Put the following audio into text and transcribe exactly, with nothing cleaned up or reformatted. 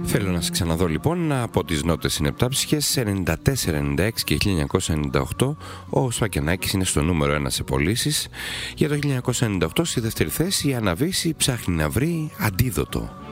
Θέλω να σας ξαναδώ λοιπόν από τις νότες συνεπτάψυχες ενενήντα τέσσερα ενενήντα έξι και χίλια εννιακόσια ενενήντα οκτώ. Ο Σφακιανάκης είναι στο νούμερο ένα σε πωλήσεις. Για το χίλια εννιακόσια ενενήντα οκτώ στη δεύτερη θέση η Αναβίση ψάχνει να βρει αντίδοτο.